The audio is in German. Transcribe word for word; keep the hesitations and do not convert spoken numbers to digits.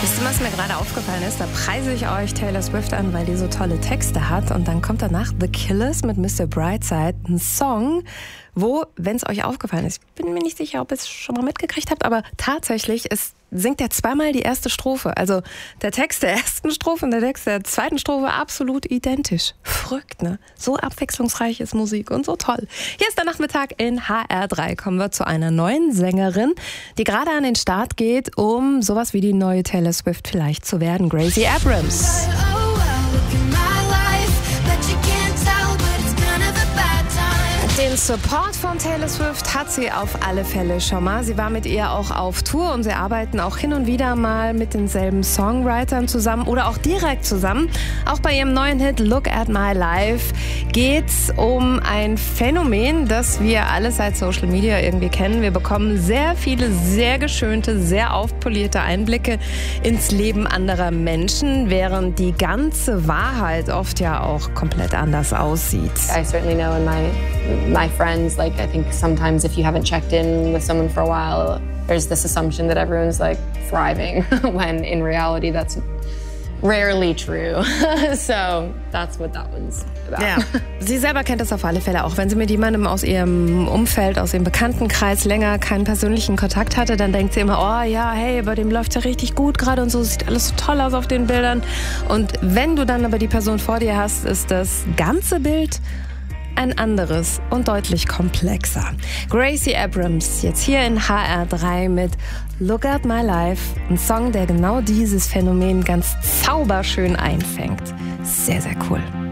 Wisst ihr, was mir gerade aufgefallen ist? Da preise ich euch Taylor Swift an, weil die so tolle Texte hat. Und dann kommt danach The Killers mit Mister Brightside, ein Song, wo, wenn es euch aufgefallen ist, ich bin mir nicht sicher, ob ihr es schon mal mitgekriegt habt, aber tatsächlich ist, singt er zweimal die erste Strophe. Also der Text der ersten Strophe und der Text der zweiten Strophe absolut identisch. Verrückt, ne? So abwechslungsreich ist Musik und so toll. Hier ist der Nachmittag in H R drei. Kommen wir zu einer neuen Sängerin, die gerade an den Start geht, um sowas wie die neue Taylor Swift vielleicht zu werden. Gracie Abrams. Den Support von Taylor Swift hat sie auf alle Fälle schon mal. Sie war mit ihr auch auf Tour und sie arbeiten auch hin und wieder mal mit denselben Songwritern zusammen oder auch direkt zusammen. Auch bei ihrem neuen Hit Look at My Life geht's um ein Phänomen, das wir alle seit Social Media irgendwie kennen. Wir bekommen sehr viele, sehr geschönte, sehr aufpolierte Einblicke ins Leben anderer Menschen, während die ganze Wahrheit oft ja auch komplett anders aussieht. I certainly know in my my friends, like, I think sometimes if you haven't checked in with someone for a while, there's this assumption that everyone's like thriving when in reality that's rarely true. So that's what that one's about. Ja, sie selber kennt das auf alle Fälle auch. Wenn sie mit jemandem aus ihrem Umfeld, aus ihrem Bekanntenkreis länger keinen persönlichen Kontakt hatte, dann denkt sie immer, oh ja, hey, bei dem läuft's ja richtig gut gerade und so, sieht alles so toll aus auf den Bildern. Und wenn du dann aber die Person vor dir hast, ist das ganze Bild ein anderes und deutlich komplexer. Gracie Abrams, jetzt hier in H R drei mit Look at My Life, ein Song, der genau dieses Phänomen ganz zauberschön einfängt. Sehr, sehr cool.